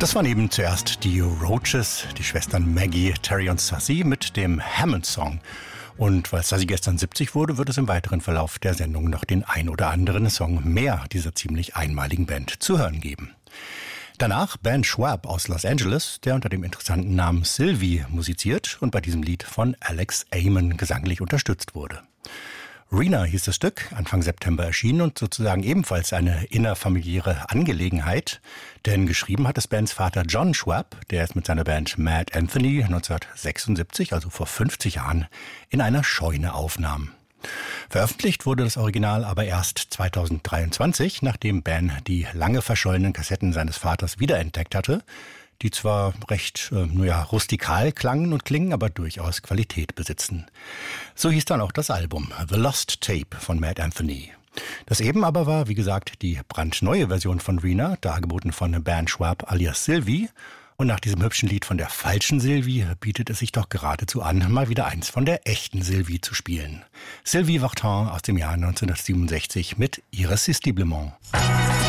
Das waren eben zuerst die Roaches, die Schwestern Maggie, Terry und Suzy mit dem Hammond-Song. Und weil Suzy gestern 70 wurde, wird es im weiteren Verlauf der Sendung noch den ein oder anderen Song mehr dieser ziemlich einmaligen Band zu hören geben. Danach Ben Schwab aus Los Angeles, der unter dem interessanten Namen Sylvie musiziert und bei diesem Lied von Alex Amon gesanglich unterstützt wurde. Rena hieß das Stück, Anfang September erschienen und sozusagen ebenfalls eine innerfamiliäre Angelegenheit, denn geschrieben hat es Bands Vater John Schwab, der es mit seiner Band Mad Anthony 1976, also vor 50 Jahren, in einer Scheune aufnahm. Veröffentlicht wurde das Original aber erst 2023, nachdem Ben die lange verschollenen Kassetten seines Vaters wiederentdeckt hatte, die zwar recht rustikal klangen und klingen, aber durchaus Qualität besitzen. So hieß dann auch das Album The Lost Tape von Mad Anthony. Das eben aber war, wie gesagt, die brandneue Version von Rena, dargeboten von Ben Schwab alias Sylvie. Und nach diesem hübschen Lied von der falschen Sylvie bietet es sich doch geradezu an, mal wieder eins von der echten Sylvie zu spielen. Sylvie Vartan aus dem Jahr 1967 mit Irrésistiblement.